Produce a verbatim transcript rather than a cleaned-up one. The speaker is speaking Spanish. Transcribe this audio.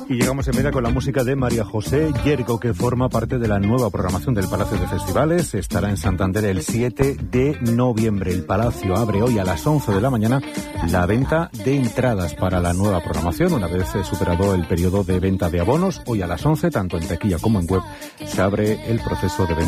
Y llegamos en media con la música de María José Yergo, que forma parte de la nueva programación del Palacio de Festivales. Estará en Santander el siete de noviembre. El Palacio abre hoy a las once de la mañana la venta de entradas para la nueva programación. Una vez superado el periodo de venta de abonos, hoy a las once, tanto en taquilla como en web, se abre el proceso de venta.